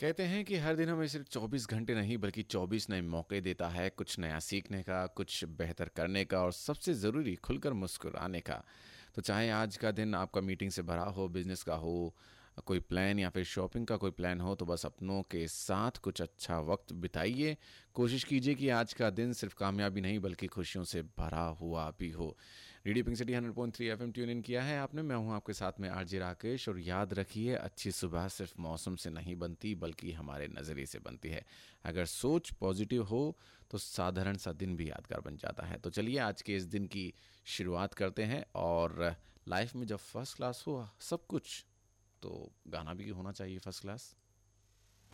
कहते हैं कि हर दिन हमें सिर्फ 24 घंटे नहीं बल्कि 24 नए मौके देता है, कुछ नया सीखने का, कुछ बेहतर करने का और सबसे ज़रूरी खुलकर मुस्कुराने का। तो चाहे आज का दिन आपका मीटिंग से भरा हो, बिजनेस का हो, कोई प्लान या फिर शॉपिंग का कोई प्लान हो, तो बस अपनों के साथ कुछ अच्छा वक्त बिताइए। कोशिश कीजिए कि आज का दिन सिर्फ कामयाबी नहीं बल्कि खुशियों से भरा हुआ भी हो। Radio pink city 100.3 FM tune in किया है आपने। मैं हूं आपके साथ में आरजे राकेश, और याद रखिए, अच्छी सुबह सिर्फ मौसम से नहीं बनती बल्कि हमारे नज़रिए से बनती है। अगर सोच पॉजिटिव हो तो साधारण सा दिन भी यादगार बन जाता है। तो चलिए आज के इस दिन की शुरुआत करते हैं। और लाइफ में जब फर्स्ट क्लास हो सब कुछ, तो गाना भी होना चाहिए फर्स्ट क्लास।